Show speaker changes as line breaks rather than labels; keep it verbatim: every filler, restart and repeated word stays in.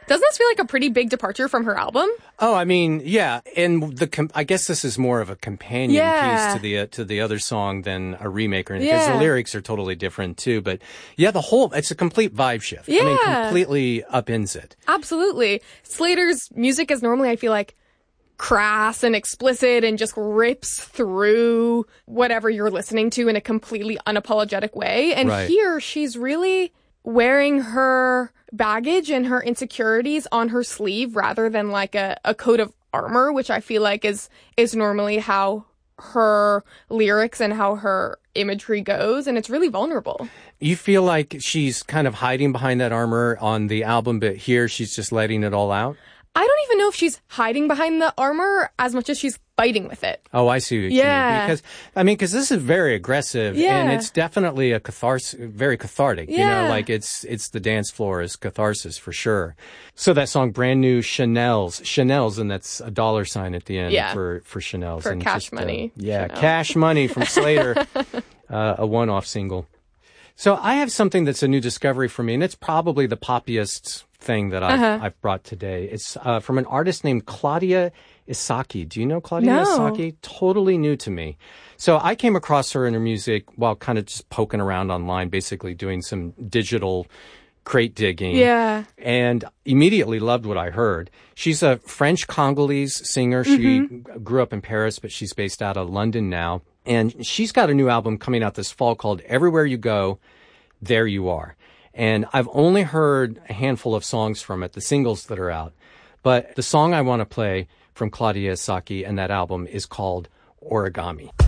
Doesn't this feel like a pretty big departure from her album?
Oh, I mean, yeah, and the com- I guess this is more of a companion
Yeah.
piece to the uh, to the other song than a remake, because
Yeah.
the lyrics are totally different too. But yeah, the whole it's a complete vibe shift. I
Yeah.
mean, completely upends it.
Absolutely. Slater's music is normally, I feel like, crass and explicit and just rips through whatever you're listening to in a completely unapologetic way. And
Right.
here, she's really wearing her baggage and her insecurities on her sleeve rather than like a, a coat of armor, which I feel like is is normally how her lyrics and how her imagery goes. And it's really vulnerable.
You feel like she's kind of hiding behind that armor on the album, but here she's just letting it all out?
I don't even know if she's hiding behind the armor as much as she's fighting with it.
Oh, I see what
Yeah.
you mean. Because, I mean, because this is very aggressive,
Yeah.
and it's definitely a catharsis, very cathartic. You
Yeah.
know, like it's it's the dance floor is catharsis for sure. So that song, Brand New Chanel's, Chanel's, and that's a dollar sign at the end
Yeah.
for, for Chanel's.
For
and
Cash
just, uh,
Money,
yeah,
Chanel.
Cash Money from Slater, uh, a one-off single. So I have something that's a new discovery for me, and it's probably the poppiest thing that I've,
Uh-huh.
I've brought today. It's uh, from an artist named Claudia Isaki. Do you know Claudia
No.
Isaki? Totally new to me. So I came across her and her music while kind of just poking around online, basically doing some digital crate digging.
Yeah.
And immediately loved what I heard. She's a French Congolese singer. She
Mm-hmm.
grew up in Paris, but she's based out of London now. And she's got a new album coming out this fall called Everywhere You Go, There You Are. And I've only heard a handful of songs from it, the singles that are out. But the song I want to play from Claudia Isaki and that album is called Origami.